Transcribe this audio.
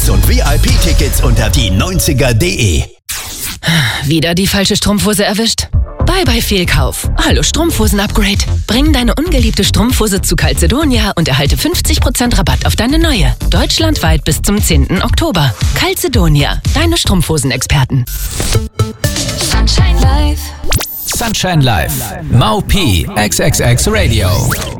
und VIP-Tickets unter die90er.de. Wieder die falsche Strumpfhose erwischt? Bye Fehlkauf. Hallo Strumpfhosen-Upgrade. Bring deine ungeliebte Strumpfhose zu Calzedonia und erhalte 50% Rabatt auf deine neue. Deutschlandweit bis zum 10. Oktober. Calzedonia, deine Strumpfhosen-Experten. Sunshine Live. Sunshine Live. Mau P. XXX Radio.